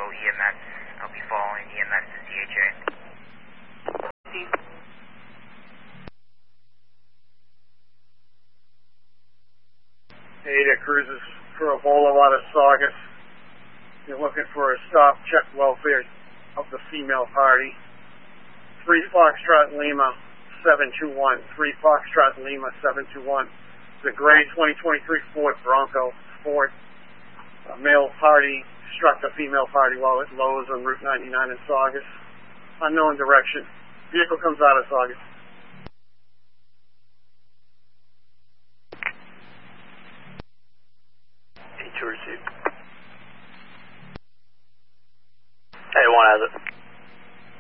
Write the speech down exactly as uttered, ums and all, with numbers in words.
local E M S. I'll be following E M S to C H A. Hey there, cruisers for a Boulevard of Saugus. You're looking for a stop, check welfare of the female party. three Foxtrot Lima seven two one. three Foxtrot Lima seven two one. The gray twenty twenty-three Ford Bronco Ford. A male party struck a female party while at Lowe's on Route ninety-nine in Saugus. Unknown direction. Vehicle comes out of Saugus.